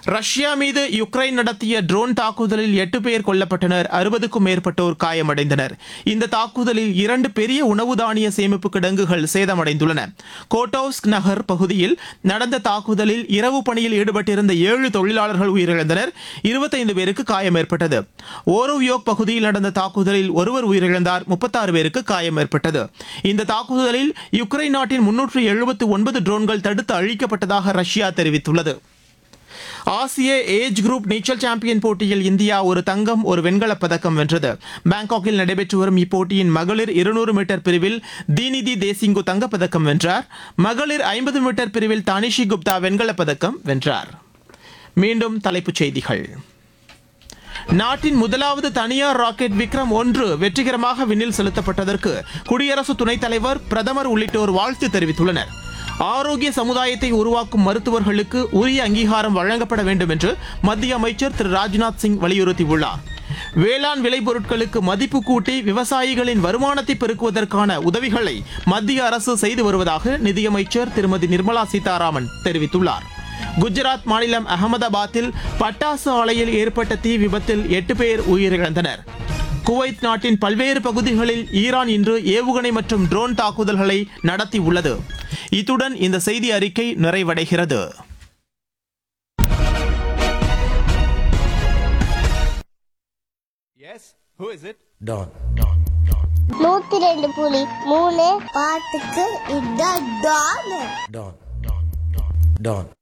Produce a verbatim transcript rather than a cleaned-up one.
Russia மீது Ukraine நடத்திய drone தாக்குதலில் எட்டு பேர் கொல்லப்பட்டனர், அறுபதுக்கும் மேற்பட்டோர் காயமடைந்தனர். இந்த தாக்குதலில் இரண்டு பெரிய உணவு தானிய சேமிப்பு கிடங்குகள் சேதமடைந்துள்ளன. கோட்டோவ்ஸ்க் நகர் பகுதியில் நடந்த தாக்குதலில் இரவு பணியில் ஈடுபட்டிருந்த ஏழு தொழிலாளர்கள் உயிரிழந்தனர், இருபத்தைந்து பேருக்கு காயம் ஏற்பட்டது. ஓரோவியோக் பகுதியில் நடந்த தாக்குதலில் ஒருவர் உயிரிழந்தார், முப்பத்தாறு பேருக்கு காயம் ஏற்பட்டது. இந்த தாக்குதலில் யுக்ரைன் நாட்டின் முன்னூற்று எழுபத்து ஒன்பது ட்ரோன்கள் தடுத்து அழிக்கப்பட்டதாக ரஷ்யா தெரிவித்துள்ளது. ஆசிய ஏஜ் குரூப் நீச்சல் சாம்பியன் போட்டியில் இந்தியா ஒரு தங்கம் ஒரு வெண்கலப் பதக்கம் வென்றது. பாங்காக்கில் நடைபெற்று வரும் இப்போட்டியின் மகளிர் இருநூறு மீட்டர் பிரிவில் தீனிதி தேசிங்கு தங்கப்பதக்கம் வென்றார். மகளிர் ஐம்பது மீட்டர் பிரிவில் தானிஷி குப்தா வெண்கலப் பதக்கம் வென்றார். மீண்டும் தலைப்புச் செய்திகள். நாட்டின் முதலாவது தனியார் ராக்கெட் விக்ரம் ஒன்று வெற்றிகரமாக விண்ணில் செலுத்தப்பட்டதற்கு குடியரசு துணைத் தலைவர், பிரதமர் உள்ளிட்டோர் வாழ்த்து தெரிவித்துள்ளனர். ஆரோக்கிய சமுதாயத்தை உருவாக்கும் மருத்துவர்களுக்கு உரிய அங்கீகாரம் வழங்கப்பட வேண்டும் என்று மத்திய அமைச்சர் திரு ராஜ்நாத் சிங் வலியுறுத்தியுள்ளார். வேளாண் விளைபொருட்களுக்கு மதிப்பு கூட்டி விவசாயிகளின் வருமானத்தை பெருக்குவதற்கான உதவிகளை மத்திய அரசு செய்து வருவதாக நிதியமைச்சர் திருமதி நிர்மலா சீதாராமன் தெரிவித்துள்ளார். குஜராத் மாநிலம் அகமதாபாத்தில் பட்டாசு ஆலையில் ஏற்பட்ட தீ விபத்தில் எட்டு பேர் உயிரிழந்தனர். குவைத் நாட்டின் பல்வேறு பகுதிகளில் ஈரான் இன்று ஏவுகணை மற்றும் ட்ரோன் தாக்குதல்களை நடத்தியுள்ளது. இத்துடன் இந்த செய்தி அறிக்கை நிறைவடைகிறது. நூத்தி ரெண்டு புள்ளி மூணு பாட்டுக்கு இதான் டான்.